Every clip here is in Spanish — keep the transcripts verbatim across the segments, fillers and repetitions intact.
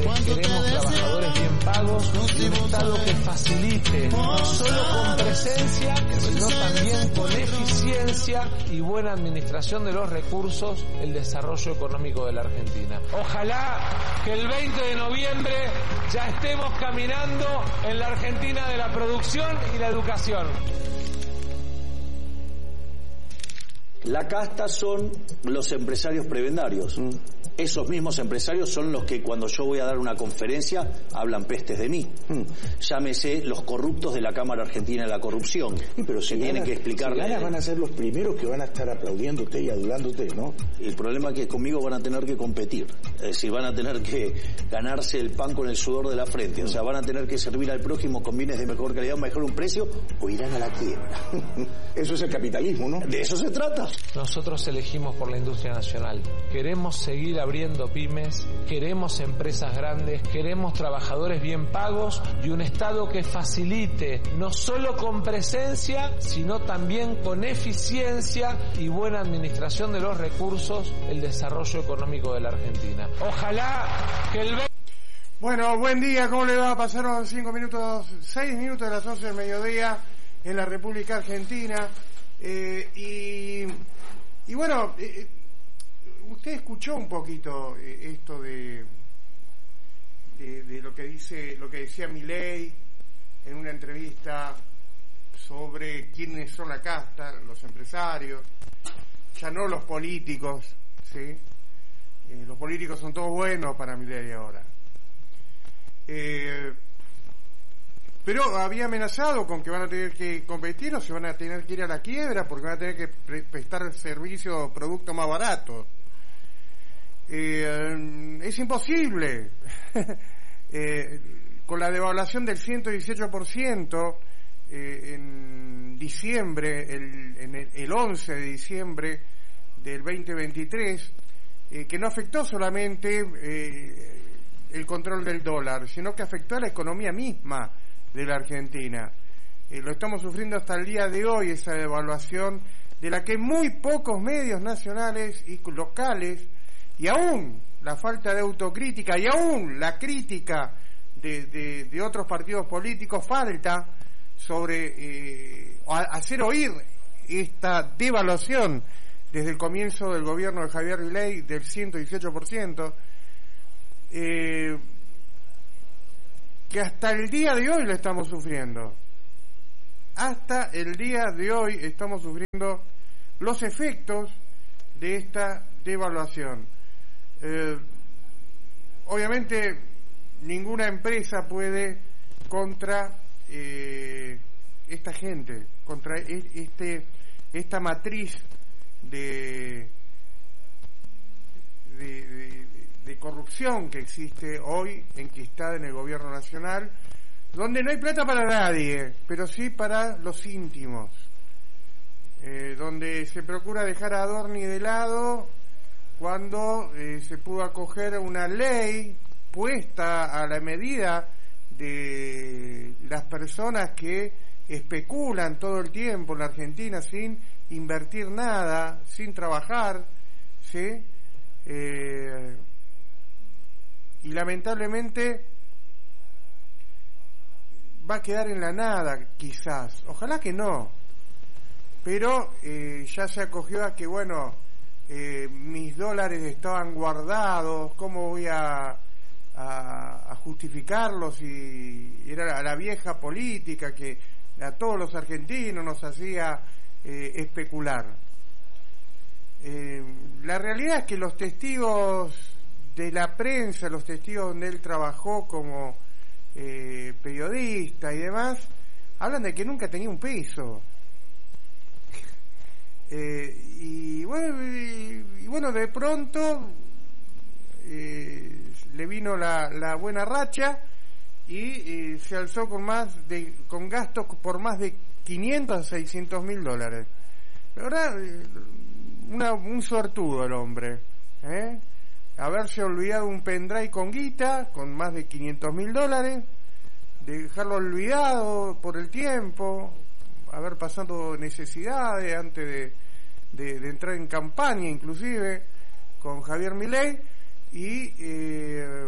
grandes, queremos trabajadores bien pagos y un Estado que facilite, no solo con presencia, sino también con eficiencia y buena administración de los recursos, el desarrollo económico de la Argentina. Ojalá que el veinte de noviembre ya estemos caminando en la Argentina de la producción y la educación. La casta son los empresarios prebendarios. Mm. Esos mismos empresarios son los que cuando yo voy a dar una conferencia hablan pestes de mí. Mm. Llámese los corruptos de la Cámara Argentina de la Corrupción. Sí, pero si que tienen que explicarle. Si ganas, van a ser los primeros que van a estar aplaudiéndote y adulándote, ¿no? El problema es que conmigo van a tener que competir. Es decir, van a tener que ganarse el pan con el sudor de la frente. Mm. O sea, van a tener que servir al prójimo con bienes de mejor calidad, mejor un precio, o irán a la quiebra. Eso es el capitalismo, ¿no? De eso se trata. Nosotros elegimos por la industria nacional. Queremos seguir abriendo pymes, queremos empresas grandes, queremos trabajadores bien pagos y un Estado que facilite, no solo con presencia, sino también con eficiencia y buena administración de los recursos, el desarrollo económico de la Argentina. Ojalá que el... Bueno, buen día, ¿cómo le va? Pasaron cinco minutos, seis minutos de las once del mediodía en la República Argentina. Eh, y, y bueno, eh, usted escuchó un poquito eh, esto de, de de lo que dice, lo que decía Milei en una entrevista sobre quiénes son la casta, los empresarios, ya no los políticos, ¿sí? Eh, los políticos son todos buenos para Milei ahora. Eh, Pero había amenazado con que van a tener que competir o se van a tener que ir a la quiebra porque van a tener que pre- prestar servicios o productos más baratos. Eh, es imposible. eh, con la devaluación del ciento dieciocho por ciento eh, en diciembre, el, en el, el once de diciembre del veinte veintitrés, eh, que no afectó solamente eh, el control del dólar, sino que afectó a la economía misma de la Argentina. Eh, lo estamos sufriendo hasta el día de hoy, esa devaluación de la que muy pocos medios nacionales y locales, y aún la falta de autocrítica y aún la crítica de, de, de otros partidos políticos falta sobre eh, hacer oír esta devaluación desde el comienzo del gobierno de Javier Milei del ciento dieciocho por ciento. Eh, que hasta el día de hoy lo estamos sufriendo. Hasta el día de hoy estamos sufriendo los efectos de esta devaluación. Eh, obviamente, ninguna empresa puede contra eh, esta gente, contra este esta matriz de de, de de corrupción que existe hoy enquistada en el gobierno nacional, donde no hay plata para nadie, pero sí para los íntimos, eh, donde se procura dejar a Adorni de lado cuando eh, se pudo acoger una ley puesta a la medida de las personas que especulan todo el tiempo en la Argentina sin invertir nada, sin trabajar, ¿sí? Eh, y lamentablemente va a quedar en la nada, quizás, ojalá que no, pero eh, ya se acogió a que, bueno, eh, mis dólares estaban guardados, ¿cómo voy a, a, a justificarlos? Y era la, la vieja política que a todos los argentinos nos hacía eh, especular. Eh, la realidad es que los testigos de la prensa, los testigos donde él trabajó como eh, periodista y demás, hablan de que nunca tenía un peso. eh, y, bueno, y, y bueno, de pronto eh, le vino la, la buena racha y eh, se alzó con más de con gastos por más de quinientos a seiscientos mil dólares. La verdad, una, un suertudo el hombre, ¿eh? Haberse olvidado un pendrive con guita, con más de quinientos mil dólares, dejarlo olvidado por el tiempo, haber pasado necesidades antes de, de, de entrar en campaña, inclusive, con Javier Milei, y eh,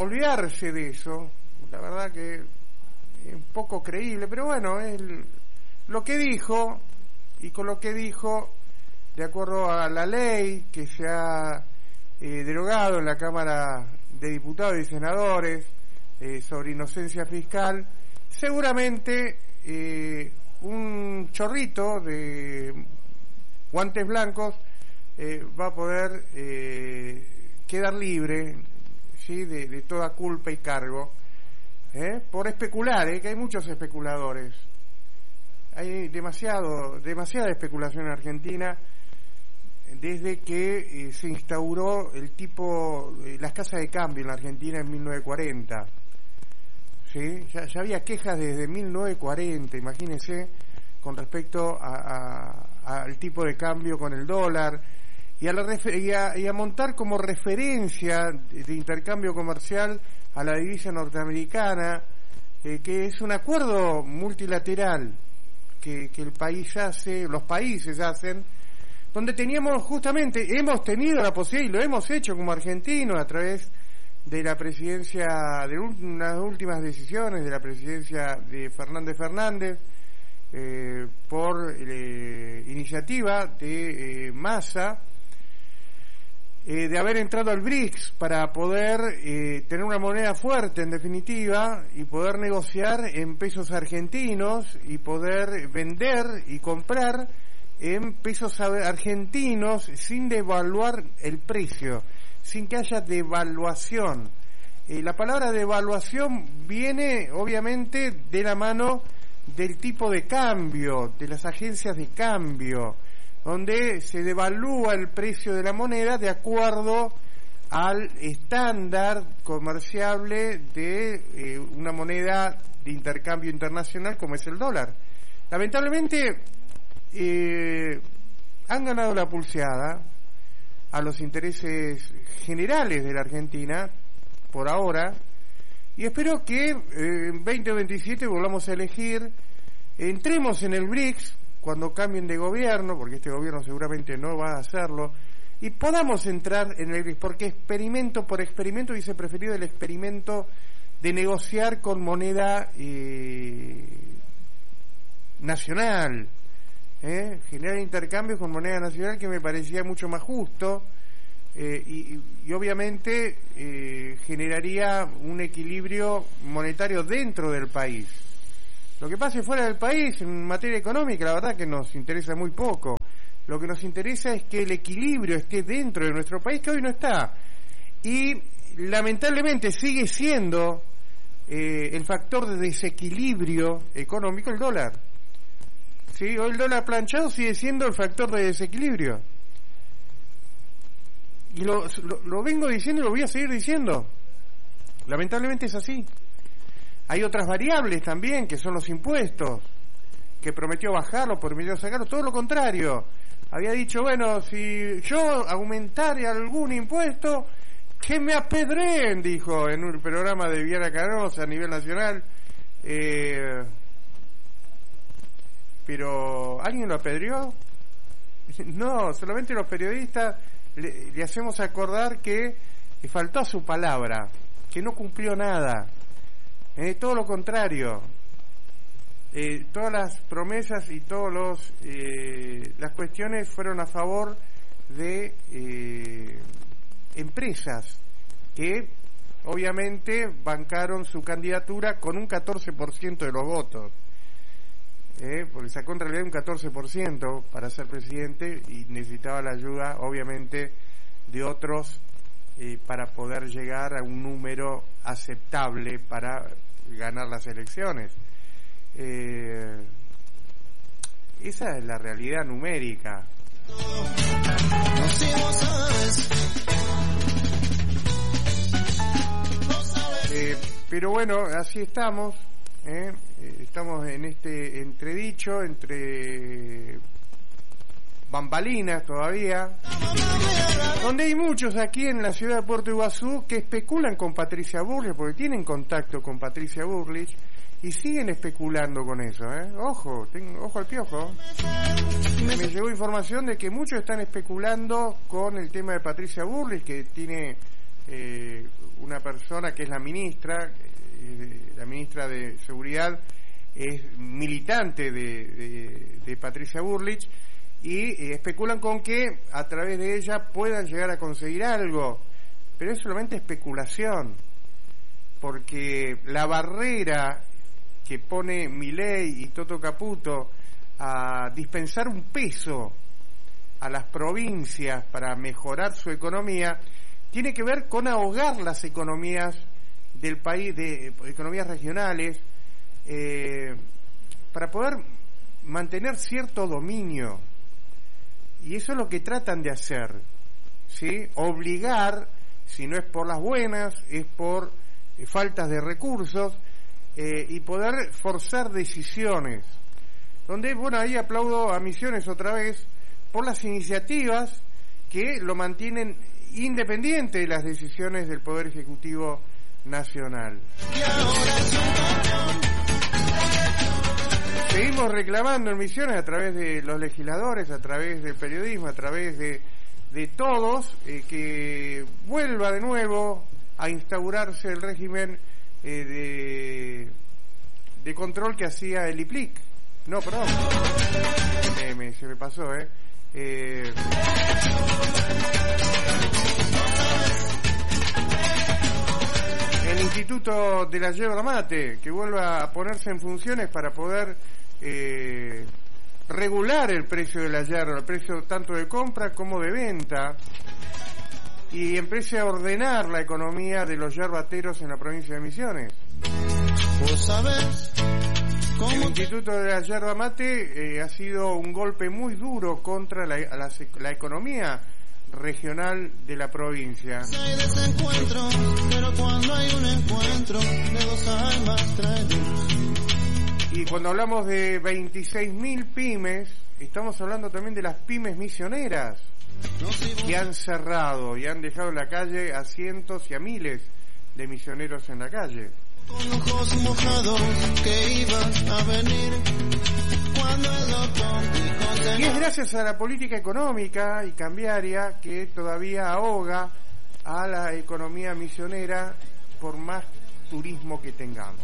olvidarse de eso, la verdad que es un poco creíble, pero bueno, es lo que dijo, y con lo que dijo, de acuerdo a la ley que se ha eh, derogado en la Cámara de Diputados y Senadores eh, sobre inocencia fiscal, seguramente eh, un chorrito de guantes blancos eh, va a poder eh, quedar libre, ¿sí?, de, de toda culpa y cargo, ¿eh? por especular, ¿eh? que hay muchos especuladores. Hay demasiado, demasiada especulación en Argentina desde que eh, se instauró el tipo, eh, las casas de cambio en la Argentina en mil novecientos cuarenta. ¿Sí? Ya, ya había quejas desde mil novecientos cuarenta, imagínense, con respecto a, a, al tipo de cambio con el dólar y a, la refer- y a, y a montar como referencia de, de intercambio comercial a la divisa norteamericana, eh, que es un acuerdo multilateral que, que el país hace, los países hacen, donde teníamos justamente, hemos tenido la posibilidad, y lo hemos hecho como argentinos a través de la presidencia, de unas últimas decisiones de la presidencia de Fernández Fernández, eh, por eh, iniciativa de eh, Massa, eh, de haber entrado al BRICS para poder eh, tener una moneda fuerte en definitiva y poder negociar en pesos argentinos y poder vender y comprar en pesos argentinos sin devaluar el precio, sin que haya devaluación. Eh, la palabra devaluación viene obviamente de la mano del tipo de cambio, de las agencias de cambio, donde se devalúa el precio de la moneda de acuerdo al estándar comerciable de eh, una moneda de intercambio internacional como es el dólar. Lamentablemente eh, han ganado la pulseada a los intereses generales de la Argentina por ahora, y espero que eh, en veinte veintisiete volvamos a elegir, entremos en el BRICS cuando cambien de gobierno, porque este gobierno seguramente no va a hacerlo, y podamos entrar en el BRICS, porque experimento por experimento hubiese preferido el experimento de negociar con moneda eh, nacional, ¿eh? generar intercambios con moneda nacional, que me parecía mucho más justo, eh, y, y obviamente eh, generaría un equilibrio monetario dentro del país. Lo que pase fuera del país en materia económica, la verdad que nos interesa muy poco. Lo que nos interesa es que el equilibrio esté dentro de nuestro país, que hoy no está, y lamentablemente sigue siendo eh, el factor de desequilibrio económico el dólar. Sí, hoy el dólar planchado sigue siendo el factor de desequilibrio. Y lo, lo, lo vengo diciendo y lo voy a seguir diciendo. Lamentablemente es así. Hay otras variables también, que son los impuestos, que prometió bajarlo, prometió sacarlo, todo lo contrario. Había dicho, bueno, si yo aumentara algún impuesto, que me apedreen, dijo en un programa de Viviana Canosa a nivel nacional. Eh, pero, ¿alguien lo apedreó? No, solamente los periodistas le, le hacemos acordar que faltó a su palabra, que no cumplió nada. Eh, todo lo contrario, eh, todas las promesas y todos los eh, las cuestiones fueron a favor de eh, empresas que obviamente bancaron su candidatura con un catorce por ciento de los votos, eh, porque sacó en realidad un catorce por ciento para ser presidente y necesitaba la ayuda obviamente de otros eh, para poder llegar a un número aceptable para ganar las elecciones. Eh, esa es la realidad numérica. Eh, pero bueno, así estamos, ¿eh? Estamos en este entredicho entre bambalinas todavía, donde hay muchos aquí en la ciudad de Puerto Iguazú que especulan con Patricia Bullrich, porque tienen contacto con Patricia Bullrich y siguen especulando con eso, ¿eh? Ojo, tengo, ojo al piojo. Me llegó información de que muchos están especulando con el tema de Patricia Bullrich, que tiene eh, una persona que es la ministra, eh, la ministra de Seguridad, es militante de, de, de Patricia Bullrich, y eh, especulan con que a través de ella puedan llegar a conseguir algo, pero es solamente especulación, porque la barrera que pone Milei y Toto Caputo a dispensar un peso a las provincias para mejorar su economía tiene que ver con ahogar las economías del país, de economías regionales, eh, para poder mantener cierto dominio. Y eso es lo que tratan de hacer, ¿sí? Obligar, si no es por las buenas, es por eh, faltas de recursos, eh, y poder forzar decisiones. Donde, bueno, ahí aplaudo a Misiones otra vez por las iniciativas que lo mantienen independiente de las decisiones del Poder Ejecutivo Nacional. Seguimos reclamando en Misiones a través de los legisladores, a través del periodismo, a través de, de todos, eh, que vuelva de nuevo a instaurarse el régimen eh, de, de control que hacía el I P L I C. No, perdón, me, me, se me pasó, ¿eh? eh el Instituto de la Yerba Mate, que vuelva a ponerse en funciones para poder eh, regular el precio de la yerba, el precio tanto de compra como de venta, y empiece a ordenar la economía de los yerbateros en la provincia de Misiones. ¿Vos sabés cómo? El Instituto de la Yerba Mate eh, ha sido un golpe muy duro contra la, la, la economía regional de la provincia. Hay desencuentros, pero cuando hay un encuentro de dos almas traemos. Y cuando hablamos de veintiséis mil pymes, estamos hablando también de las pymes misioneras, que han cerrado y han dejado en la calle a cientos y a miles de misioneros en la calle. Con ojos mojados que ibas a venir cuando el doctor... Y es gracias a la política económica y cambiaria que todavía ahoga a la economía misionera por más turismo que tengamos.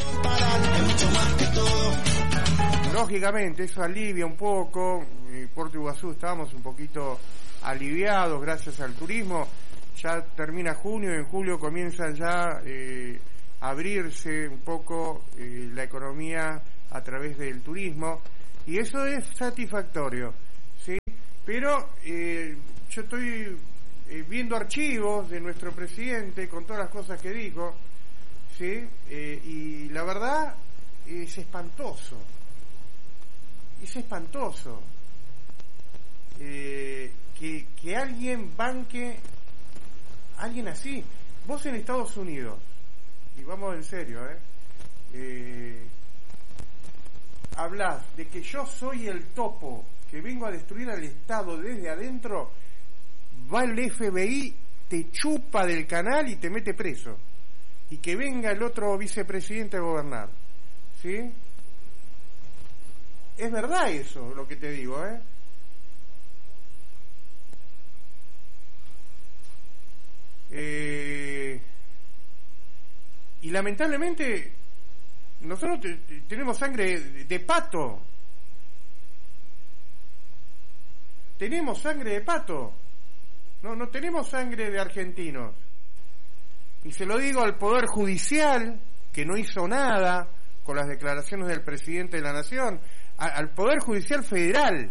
Lógicamente eso alivia un poco. En Puerto Iguazú estábamos un poquito aliviados gracias al turismo. Ya termina junio y en julio comienzan ya eh, a abrirse un poco eh, la economía a través del turismo, y eso es satisfactorio, ¿sí? Pero eh, yo estoy eh, viendo archivos de nuestro presidente con todas las cosas que dijo, ¿sí? Eh, y la verdad es espantoso, es espantoso eh, que, que alguien banque a alguien así. Vos en Estados Unidos, y vamos en serio, ¿eh? eh Hablas de que yo soy el topo, que vengo a destruir al Estado desde adentro, va el F B I, te chupa del canal y te mete preso. Y que venga el otro vicepresidente a gobernar. ¿Sí? Es verdad eso, lo que te digo, ¿eh? eh y lamentablemente nosotros te, te, tenemos sangre de, de pato. Tenemos sangre de pato. No, no tenemos sangre de argentinos. Y se lo digo al Poder Judicial, que no hizo nada con las declaraciones del presidente de la Nación, a, al Poder Judicial Federal.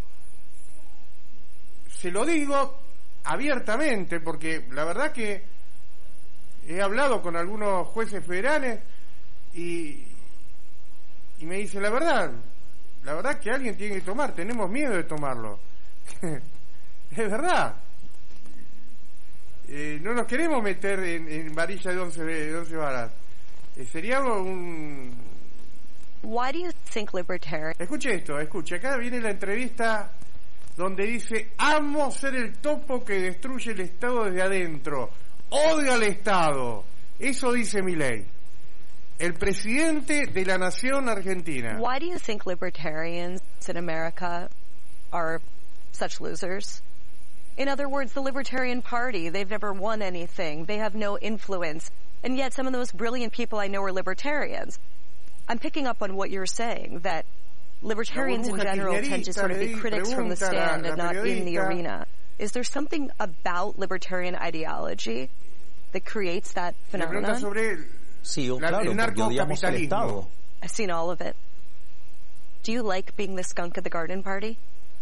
Se lo digo abiertamente, porque la verdad que he hablado con algunos jueces federales y, y me dice la verdad, la verdad que alguien tiene que tomar, tenemos miedo de tomarlo. Es verdad. Eh, no nos queremos meter en, en varilla de once, de once varas. Eh, sería un... Why do you think libertarian... Escuche esto, escuche, acá viene la entrevista donde dice: amo ser el topo que destruye el Estado desde adentro, odio al Estado. Eso dice Milei, el presidente de la nación argentina. Why do you think libertarians in America are such losers? In other words, the Libertarian Party, they've never won anything. They have no influence. And yet some of the most brilliant people I know are libertarians. I'm picking up on what you're saying, that libertarians in general tend to sort of be critics from the stand and not in the arena. Is there something about libertarian ideology that creates that phenomenon? Sí, claro, porque odiamos al Estado. I've seen all of it. Do you like being the skunk at the garden party?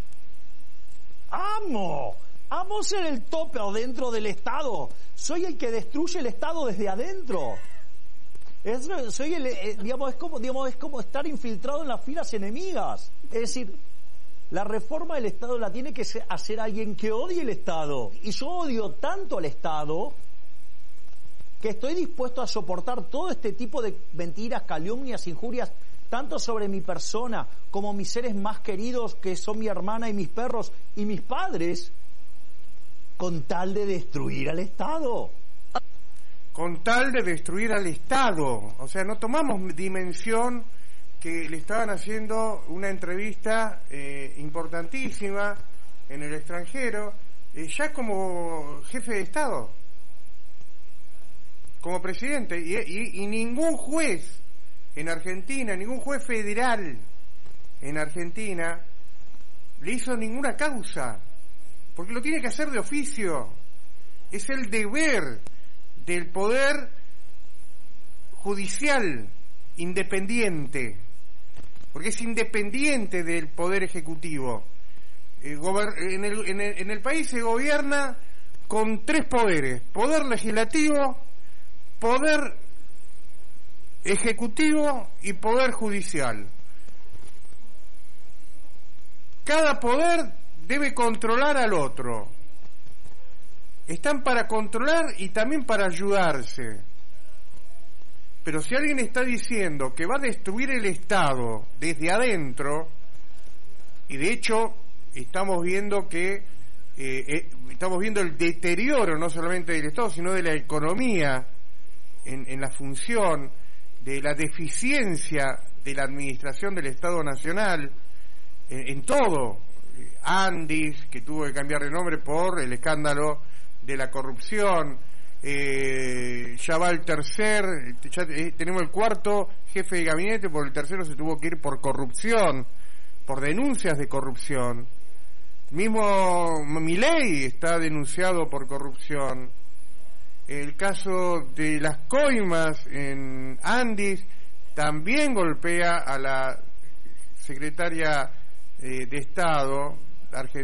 ¡Amo! ¡Amo ser el tope adentro del Estado! Soy el que destruye el Estado desde adentro. Es, soy el, eh, digamos, es como, digamos, es como estar infiltrado en las filas enemigas. Es decir, la reforma del Estado la tiene que hacer alguien que odie el Estado. Y yo odio tanto al Estado que estoy dispuesto a soportar todo este tipo de mentiras, calumnias, injurias, tanto sobre mi persona como mis seres más queridos, que son mi hermana y mis perros y mis padres, con tal de destruir al Estado. Con tal de destruir al Estado. O sea, no tomamos dimensión que le estaban haciendo una entrevista eh, importantísima en el extranjero, eh, ya como jefe de Estado, como presidente, y, y, y ningún juez en Argentina, ningún juez federal en Argentina le hizo ninguna causa, porque lo tiene que hacer de oficio. Es el deber del poder judicial independiente, porque es independiente del poder ejecutivo. Eh, gober- en, el, en, el, en el país se gobierna con tres poderes: poder legislativo, poder ejecutivo y poder judicial. Cada poder debe controlar al otro. Están para controlar y también para ayudarse. Pero si alguien está diciendo que va a destruir el Estado desde adentro, y de hecho estamos viendo que eh, eh, estamos viendo el deterioro no solamente del Estado, sino de la economía en, en la función, de la deficiencia de la administración del Estado Nacional en, en todo. Andis, que tuvo que cambiar de nombre por el escándalo de la corrupción, eh, ya va el tercer, ya eh, tenemos el cuarto jefe de gabinete, por el tercero se tuvo que ir por corrupción, por denuncias de corrupción. Mismo Milei está denunciado por corrupción. El caso de las coimas en Andis también golpea a la secretaria eh, de Estado argentina.